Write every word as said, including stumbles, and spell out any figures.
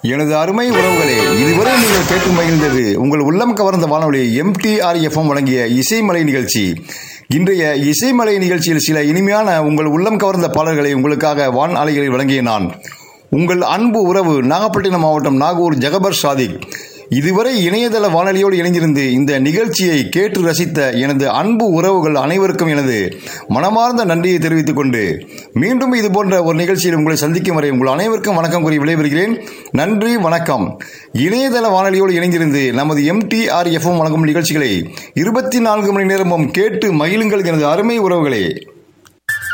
எனது அருமை உறவுகளே, இதுவரை நீங்கள் கேட்டு மகிழ்ந்தது உங்கள் உள்ளம் கவர்ந்த வானொலி எம்டிஆர் எஃப்எம் வழங்கிய இசைமலை நிகழ்ச்சி. இன்றைய இசைமலை நிகழ்ச்சியில் சில இனிமையான உங்கள் உள்ளம் கவர்ந்த பாடல்களை உங்களுக்காக வான் அலைகளில் வழங்கிய நான் உங்கள் அன்பு உறவு நாகப்பட்டினம் மாவட்டம் நாகூர் ஜகபர் சாதிக். இதுவரை இணையதள வானொலியோடு இணைந்திருந்து இந்த நிகழ்ச்சியை கேட்டு ரசித்த எனது அன்பு உறவுகள் அனைவருக்கும் எனது மனமார்ந்த நன்றியை தெரிவித்துக் கொண்டு மீண்டும் இது போன்ற ஒரு நிகழ்ச்சியில் உங்களை சந்திக்கும் வரை உங்கள் அனைவருக்கும் வணக்கம் கூறி விடைபெறுகிறேன். நன்றி, வணக்கம். இணையதள வானொலியோடு இணைந்திருந்து நமது எம்டிஆர் எஃப்எம் வழங்கும் நிகழ்ச்சிகளை இருபத்தி நான்கு மணி நேரமும் கேட்டு மகிழுங்கள் எனது அருமை உறவுகளே.